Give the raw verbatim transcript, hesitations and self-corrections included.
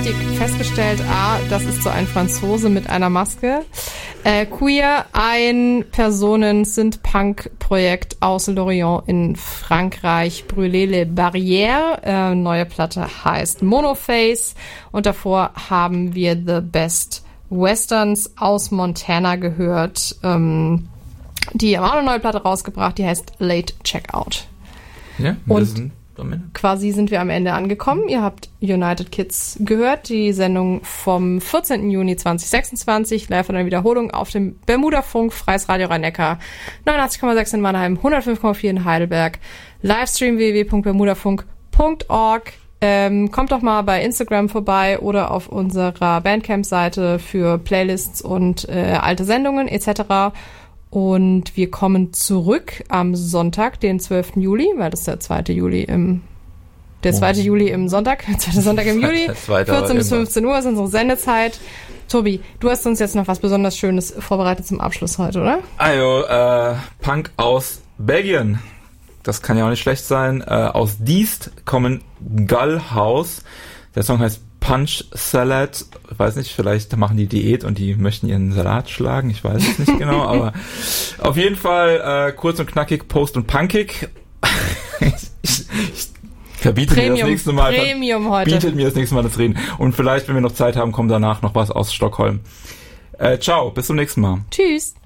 richtig festgestellt, ah, das ist so ein Franzose mit einer Maske. Äh, Queer, ein Personen-Synth-Punk-Projekt aus Lorient in Frankreich. Brûler les Barrières. Äh, neue Platte heißt Monoface. Und davor haben wir The Best Westerns aus Montana gehört. Ähm, die haben auch eine neue Platte rausgebracht, die heißt Late Checkout. Ja, und sind am Ende. Quasi sind wir am Ende angekommen. Ihr habt United Kids gehört, die Sendung vom vierzehnten Juni zweitausendsechsundzwanzig, live in der Wiederholung auf dem Bermuda-Funk, Freies Radio Rhein-Neckar, neunundachtzig Komma sechs in Mannheim, hundertfünf Komma vier in Heidelberg, Livestream w w w punkt bermudafunk punkt org. Ähm, kommt doch mal bei Instagram vorbei oder auf unserer Bandcamp-Seite für Playlists und äh, alte Sendungen et cetera. Und wir kommen zurück am Sonntag, den zwölften Juli, weil das ist der zweite Juli im der zweite oh. Juli im Sonntag, der zweite Sonntag im Juli, vierzehn bis fünfzehn Uhr ist unsere Sendezeit. Tobi, du hast uns jetzt noch was besonders Schönes vorbereitet zum Abschluss heute, oder? Also, äh, Punk aus Belgien. Das kann ja auch nicht schlecht sein. Äh, aus Diest kommen Gullhouse. Der Song heißt Punch Salad. Ich weiß nicht, vielleicht machen die Diät und die möchten ihren Salat schlagen. Ich weiß es nicht genau, aber auf jeden Fall äh, kurz und knackig, post und punkig. ich, ich, ich verbiete Premium, mir das nächste Mal. Premium heute. Bietet mir das nächste Mal das Reden. Und vielleicht, wenn wir noch Zeit haben, kommt danach noch was aus Stockholm. Äh, ciao, bis zum nächsten Mal. Tschüss.